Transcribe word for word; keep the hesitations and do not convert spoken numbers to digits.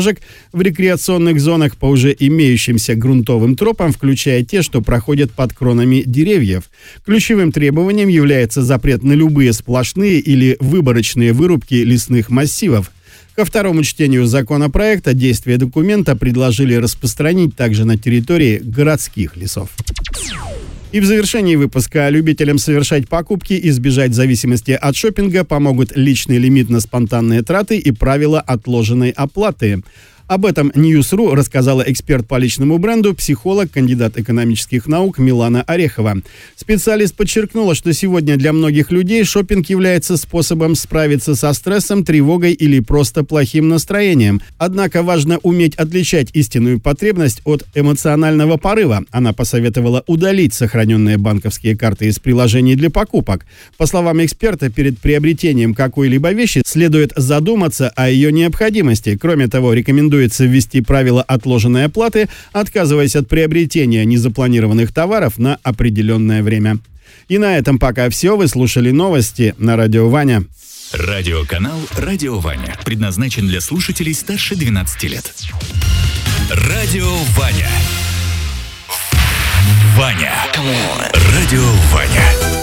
в рекреационных зонах по уже имеющимся грунтовым тропам, включая те, что проходят под кронами деревьев. Ключевым требованием является запрет на любые сплошные или выборочные вырубки лесных массивов. Ко второму чтению законопроекта действие документа предложили распространить также на территории городских лесов. И в завершении выпуска любителям совершать покупки и избежать зависимости от шопинга помогут личный лимит на спонтанные траты и правила отложенной оплаты. Об этом News.ru рассказала эксперт по личному бренду, психолог, кандидат экономических наук Милана Орехова. Специалист подчеркнула, что сегодня для многих людей шопинг является способом справиться со стрессом, тревогой или просто плохим настроением. Однако важно уметь отличать истинную потребность от эмоционального порыва. Она посоветовала удалить сохраненные банковские карты из приложений для покупок. По словам эксперта, перед приобретением какой-либо вещи следует задуматься о ее необходимости. Кроме того, рекомендуется ввести правила отложенной оплаты, отказываясь от приобретения незапланированных товаров на определенное время. И на этом пока все. Вы слушали новости на Радио Ваня. Радиоканал «Радио Ваня» предназначен для слушателей старше двенадцати лет. Радио Ваня. Ваня. Радио Ваня.